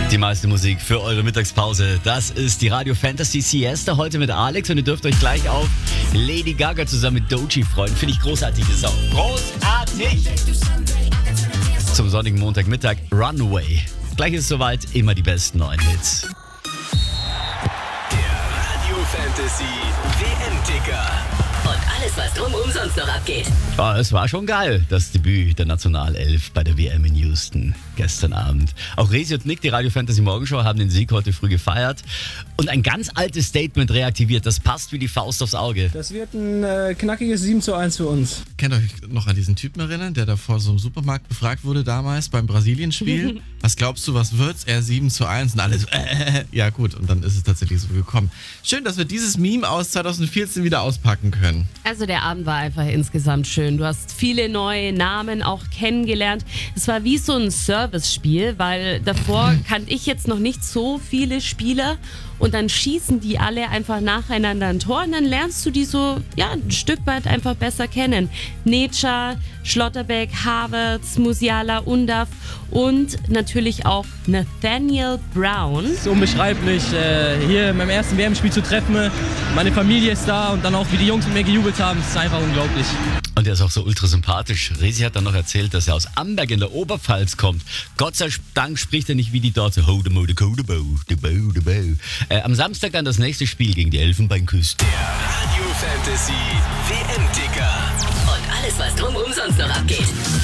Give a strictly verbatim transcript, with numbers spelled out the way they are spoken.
Die meiste Musik für eure Mittagspause. Das ist die Radio Fantasy Siesta heute mit Alex und ihr dürft euch gleich auf Lady Gaga zusammen mit Doechii freuen. Finde ich großartige Song. Großartig! Zum sonnigen Montagmittag Runaway. Gleich ist es soweit, immer die besten neuen Hits. Der Radio Fantasy W M-Ticker. Und alles, was drumherum sonst noch abgeht. Ja, es war schon geil, das Debüt der Nationalelf bei der W M in Houston gestern Abend. Auch Resi und Nick, die Radio Fantasy Morgenshow, haben den Sieg heute früh gefeiert und ein ganz altes Statement reaktiviert. Das passt wie die Faust aufs Auge. Das wird ein äh, knackiges sieben zu eins für uns. Kennt ihr euch noch an diesen Typen erinnern, der da vor so einem Supermarkt befragt wurde damals beim Brasilien-Spiel? Was glaubst du, was wird's? Er sieben zu eins und alles. Äh, ja gut, und dann ist es tatsächlich so gekommen. Schön, dass wir dieses Meme aus zwanzig vierzehn wieder auspacken können. Also der Abend war einfach insgesamt schön. Du hast viele neue Namen auch kennengelernt. Es war wie so ein Service-Spiel, weil davor kannte ich jetzt noch nicht so viele Spieler und dann schießen die alle einfach nacheinander ein Tor und dann lernst du die so ja, ein Stück weit einfach besser kennen. Neca, Schlotterbeck, Havertz, Musiala, Undav und natürlich auch Nathaniel Brown. Es ist unbeschreiblich, äh, hier in meinem ersten W M-Spiel zu treffen. Meine Familie ist da und dann auch, wie die Jungs mit mir gejubelt haben, das ist einfach unglaublich. Und er ist auch so ultra sympathisch. Resi hat dann noch erzählt, dass er aus Amberg in der Oberpfalz kommt. Gott sei Dank spricht er nicht wie die dort so ho de mo de ko de bo, de bo, de bo. Äh, am Samstag dann das nächste Spiel gegen die Elfenbeinküste. Der Radio Fantasy W M-Ticker. Und alles, was drumherum sonst noch abgeht.